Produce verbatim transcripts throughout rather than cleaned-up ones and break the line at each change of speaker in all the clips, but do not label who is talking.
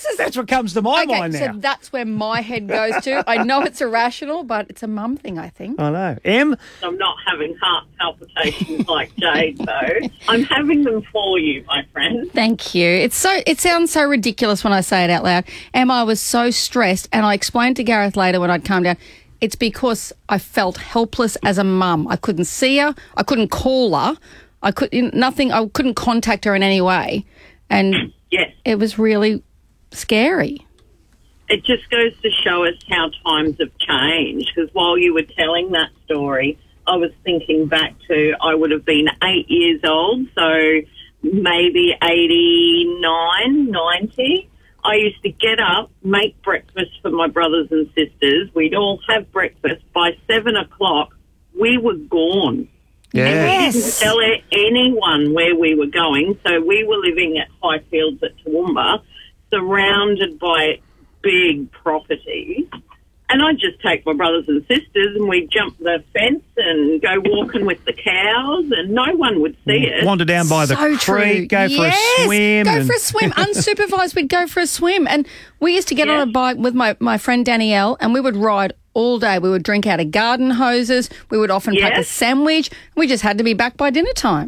Jesus, that's what comes to my
Okay,
mind now.
so that's where my head goes to. I know it's irrational, but it's a mum thing, I think.
I know. Em?
I'm not having heart palpitations like Jade, though. I'm having them for you, my friend.
Thank you. It's so. It sounds so ridiculous when I say it out loud. Emma was so stressed, and I explained to Gareth later when I'd calm down, it's because I felt helpless as a mum. I couldn't see her. I couldn't call her. I could nothing. I couldn't contact her in any way, and
Yes.
it was really scary.
It just goes to show us how times have changed, because while you were telling that story, I was thinking back to I would have been eight years old, so maybe eighty-nine, ninety. I used to get up, make breakfast for my brothers and sisters. We'd all have breakfast. By seven o'clock, we were gone.
Yes.
We didn't tell anyone where we were going, so we were living at Highfields at Toowoomba, surrounded by big properties. And I'd just take my brothers and sisters and we'd jump the fence and go walking with the cows, and no one would see us.
Wander down by the
So
creek,
true.
go for
Yes,
a swim.
Go
and-
for a swim. Unsupervised, we'd go for a swim. And we used to get
Yeah.
on a bike with my, my friend Danielle, and we would ride all day. We would drink out of garden hoses. We would often pack a
Yes.
sandwich. We just had to be back by dinner time.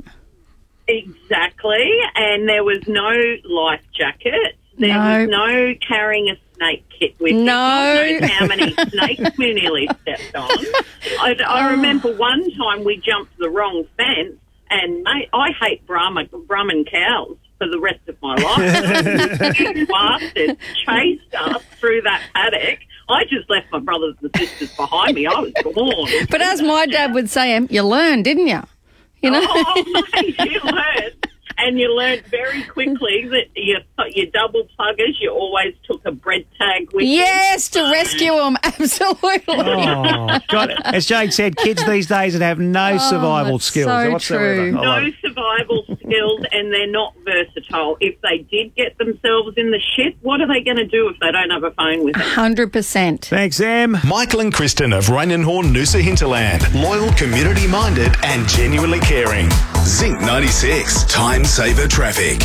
Exactly. And there was no life jacket. There
No.
was no carrying a snake kit with you.
No.
God knows how many snakes we nearly stepped on. I, I remember one time we jumped the wrong fence, and mate, I hate Brahma, Brahman cows for the rest of my life. These bastards chased us through that paddock. I just left my brothers and sisters behind me. I was gone.
But as my dad would say, Em, you learned, didn't you? You know?
Oh, mate, you learned. And you learned very quickly that you, your double pluggers, you always took a bread tag with
Yes, to rescue them. Absolutely.
Oh, God. As Jade said, kids these days that have no survival
that's
skills
so
whatsoever.
true.
I
you.
love
No
it.
survival skills, and they're not versatile. If they did get themselves in the shit, what are they going to do if they don't have a phone with them?
one hundred percent.
Thanks, Em.
Michael and Kristen of Rainenhorn, Noosa Hinterland. Loyal, community-minded and genuinely caring. Zinc ninety-six. Time saver traffic.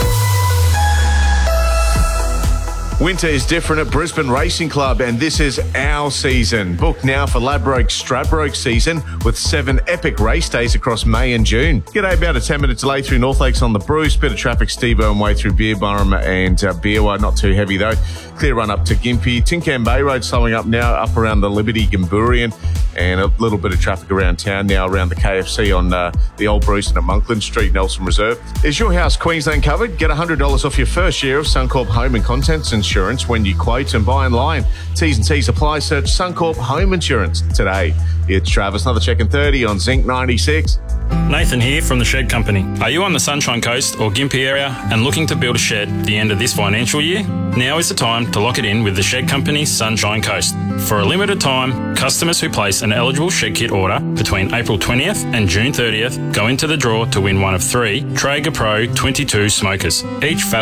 Winter is different at Brisbane Racing Club, and this is our season. Book now for Ladbroke Stradbroke season with seven epic race days across May and June. G'day, about a ten minute delay through North Lakes on the Bruce. Bit of traffic, Steve-O way through Beerburrum and uh, Beerwah. Not too heavy though. Clear run up to Gympie. Tincan Bay Road slowing up now up around the Liberty Gamburian, and a little bit of traffic around town now around the K F C on uh, the Old Bruce and at Monkland Street, Nelson Reserve. Is your house Queensland covered? Get one hundred dollars off your first year of Suncorp Home and Contents Insurance when you quote and buy online. T's and C's apply. Search Suncorp Home Insurance today. It's Travis, another check in thirty on Zinc ninety-six.
Nathan here from the Shed Company. Are you on the Sunshine Coast or Gympie area and looking to build a shed at the end of this financial year? Now is the time to lock it in with the Shed Company's Sunshine Coast. For a limited time, customers who place an eligible shed kit order between April twentieth and June thirtieth go into the draw to win one of three Traeger Pro twenty-two smokers, each